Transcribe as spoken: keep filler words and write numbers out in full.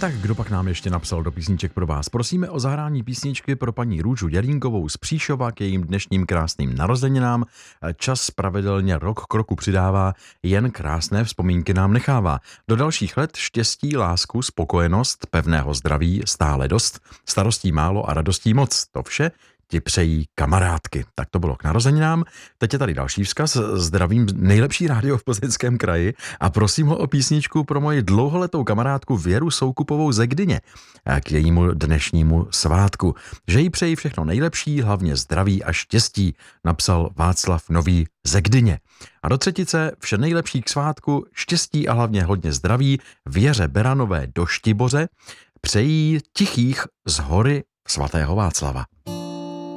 Tak kdo pak nám ještě napsal do písniček pro vás? Prosíme o zahrání písničky pro paní Růžu Jelínkovou z Příšova k jejím dnešním krásným narozeninám. Čas pravidelně rok k roku přidává, jen krásné vzpomínky nám nechává. Do dalších let štěstí, lásku, spokojenost, pevného zdraví stále dost, starostí málo a radostí moc. To vše ti přejí kamarádky. Tak to bylo k narozeninám. Teď je tady další vzkaz. Zdravím nejlepší rádio v Plzeňském kraji a prosím ho o písničku pro moji dlouholetou kamarádku Věru Soukupovou ze Gdyně k jejímu dnešnímu svátku. Že jí přeji všechno nejlepší, hlavně zdraví a štěstí, napsal Václav Nový ze Gdyně. A do třetice vše nejlepší k svátku, štěstí a hlavně hodně zdraví Věře Beranové do Štiboře přejí Tichých z hory svatého Václava.